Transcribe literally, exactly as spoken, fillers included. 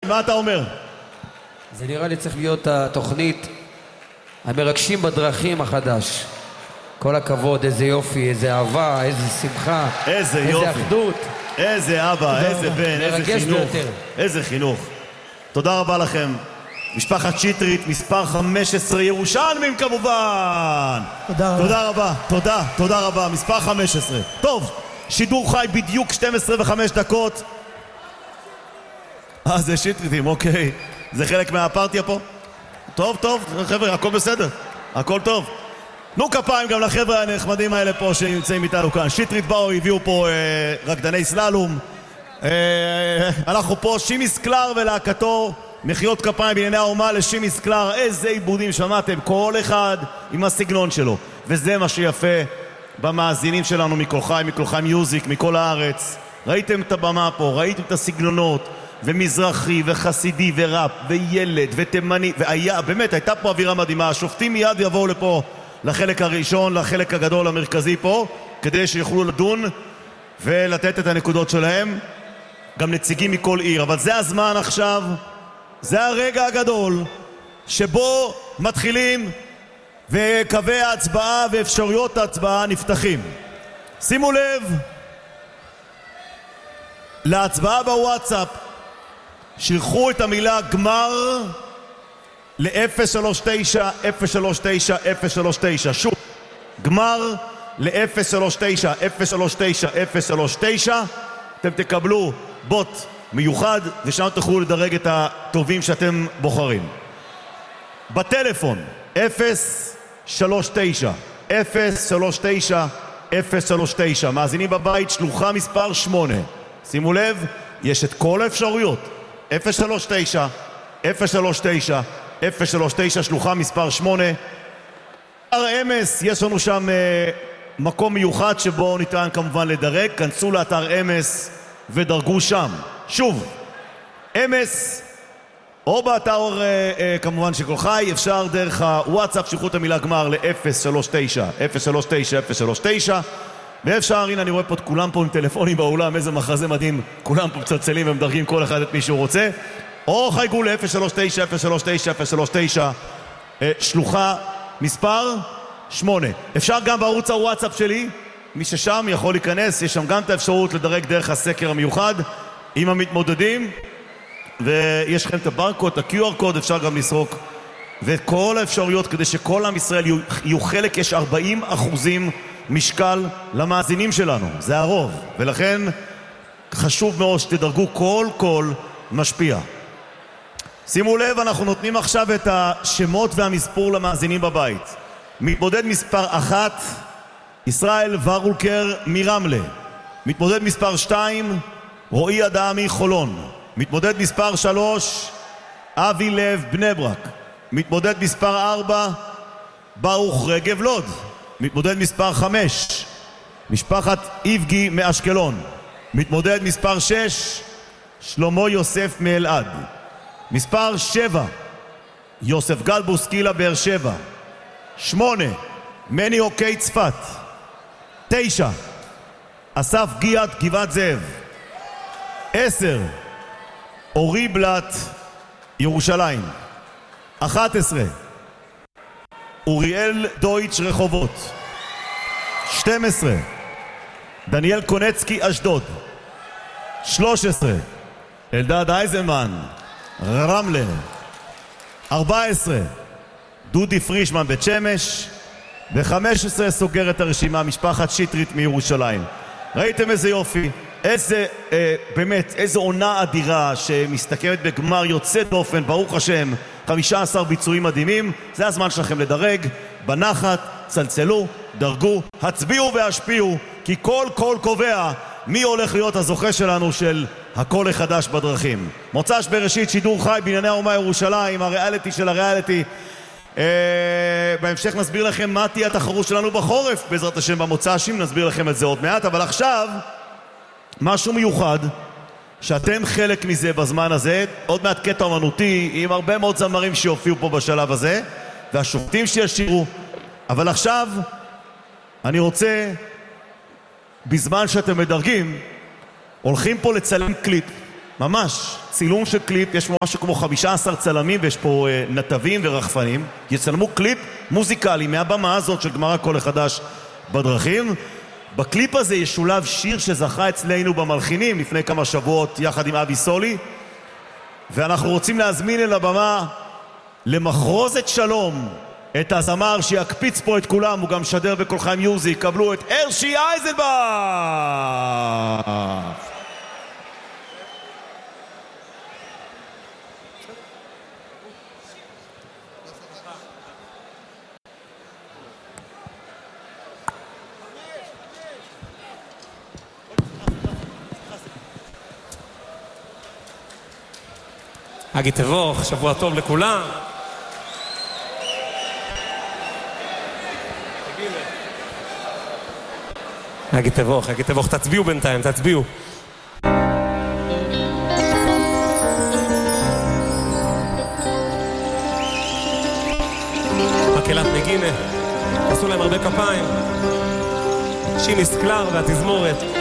מה אתה אומר? זה נראה לי צריך להיות התוכנית המרגשים בדרכים החדש. כל הכבוד, איזה יופי, איזה אהבה, איזה שמחה, איזה יופי, איזה אחדות, איזה אבא, איזה בן, איזה חינוך, איזה חינוך. תודה רבה לכם. משפחת שטרית, מספר חמש עשרה, ירושלמים כמובן. תודה רבה. תודה רבה, תודה, תודה רבה, מספר חמש עשרה. טוב, שידור חי בדיוק שתים עשרה וחמש דקות. אה, זה שטריתים, אוקיי. זה חלק מהפרטיה פה? טוב, טוב, חבר'ה, הכל בסדר. הכל טוב. תנו כפיים גם לחבר'ה הנחמדים האלה פה שנמצאים איתנו כאן. שטרית באו, הביאו פה אה, רקדני סללום. אה, אנחנו פה, שימיס קלר ולהקתו. מחיאות כפיים בענייני האומה לשימיס קלר. איזה עיבודים שמעתם, כל אחד עם הסגנון שלו. וזה מה שיפה במאזינים שלנו מכל חי, מכל חי מיוזיק, מכל הארץ. ראיתם את הבמה פה, ראיתם את הסגנונות, ומזרחי וחסידי וראפ וילד ותימני, והיה, באמת, הייתה פה אווירה מדהימה. השופטים מיד יבואו לפה לחלק הראשון, לחלק הגדול המרכזי פה, כדי שיוכלו לדון ולתת את הנקודות שלהם, גם נציגים מכל עיר. אבל זה הזמן עכשיו, זה הרגע הגדול שבו מתחילים וקווי ההצבעה ואפשרויות ההצבעה נפתחים. שימו לב להצבעה בוואטסאפ, שילחו את המילה גמר ל-אפס שלוש תשע אפס שלוש תשע אפס שלוש תשע. שוב, גמר ל-אפס שלוש תשע אפס שלוש תשע אפס שלוש תשע. אתם תקבלו בוט מיוחד ושם תוכלו לדרג את הטובים שאתם בוחרים. בטלפון אפס שלוש תשע אפס שלוש תשע אפס שלוש תשע. מאזינים בבית, שלוחה מספר שמונה. שימו לב, יש את כל האפשרויות. אפס שלוש תשע אפס שלוש תשע אפס שלוש תשע, שלוחה מספר שמונה. אתר אמס, יש לנו שם אה, מקום מיוחד שבו ניתן כמובן לדרג. כנסו לאתר אמס ודרגו שם. שוב, אמס או באתר אה, אה, כמובן של כל חי, אפשר דרך הוואטסאפ, שילחו את המילה גמר ל-אפס שלוש תשע אפס שלוש תשע אפס שלוש תשע. ואפשר, הנה אני רואה פה את כולם פה עם טלפונים באולם, איזה מחזה מדהים, כולם פה מצלצלים ומדרגים כל אחד את מי שהוא רוצה. או חייגו ל-אפס שלוש תשע אפס שלוש תשע אפס שלוש תשע, שלוחה מספר שמונה. אפשר גם בערוץ הוואטסאפ שלי, מי ששם יכול להיכנס, יש שם גם את האפשרות לדרג דרך הסקר המיוחד עם המתמודדים, ויש לכם את הברקוד, את ה-קיו אר קוד, אפשר גם לסרוק, וכל האפשרויות כדי שכל עם ישראל יהיו חלק. יש ארבעים אחוזים משקל למאזינים שלנו, זה הרוב, ולכן חשוב מאוד שתדרגו, כל קול משפיע. שימו לב, אנחנו נותנים עכשיו את השמות והמספור למאזינים בבית. מתמודד מספר אחת, ישראל ורולקר מרמלה. מתמודד מספר שתיים, רועי אדמי חולון. מתמודד מספר שלוש, אבי לב בני ברק. מתמודד מספר ארבע, ברוך רגב לוד. מתמודד מספר חמש, משפחת איבגי מאשקלון. מתמודד מספר שש, שלמה יוסף מאלעד. מספר שבע, יוסף גלבוס קילה באר שבע. שמונה, מני אוקיי צפת. תשע, אסף גיאת גבעת זאב. עשר, אורי בלט ירושלים. אחת עשרה, אוריאל דויטש רחובות. שתים עשרה, דניאל קונצקי אשדוד. שלוש עשרה, אלדד אייזנמן רמלה. ארבע עשרה, דודי פרישמן בית שמש. ו-חמש עשרה סוגר את הרשימה משפחת שטרית מירושלים. ראיתם איזה יופי, איזה אה, באמת איזו עונה אדירה שמסתכמת בגמר יוצא דופן, ברוך השם. חמישה עשר ביצועים מדהימים. זה הזמן שלכם לדרג בנחת, צלצלו, דרגו, הצביעו והשפיעו, כי כל קול קובע מי הולך להיות הזוכה שלנו של הקול החדש בדרכים. מוצ"ש בראשית, שידור חי בענייני האומה ירושלים, הריאליטי של הריאליטי. אה, בהמשך נסביר לכם מה תהיה התחרות שלנו בחורף בעזרת השם במוצ"שים, נסביר לכם את זה עוד מעט. אבל עכשיו משהו מיוחד שאתם חלק מזה בזמן הזה. עוד מעט קטע אומנותי עם הרבה מאוד זמרים שיופיעו פה בשלב הזה והשופטים שישירו. אבל עכשיו אני רוצה, בזמן שאתם מדרגים, הולכים פה לצלם קליפ ממש, צילום של קליפ, יש פה משהו כמו חמישה עשר צלמים ויש פה אה, נתבים ורחפנים, יצלמו קליפ מוזיקלי מהבמה הזאת של גמר הקול החדש בדרכים. בקליפ הזה ישולב שיר שזכה אצלנו במלחינים לפני כמה שבועות יחד עם אבי סולי, ואנחנו רוצים להזמין אל הבמה למחרוזת שלום את הזמר שיקפיץ פה את כולם, הוא גם שדר בכל חיים מיוזיק. קבלו את הרשי אייזנבך. אגי תבוך, שבוע טוב לכולם. אגי תבוך, אגי תבוך, תצביעו בינתיים, תצביעו. מקהלת נגינה, עשו להם הרבה כפיים. שיני סקלר והתזמורת.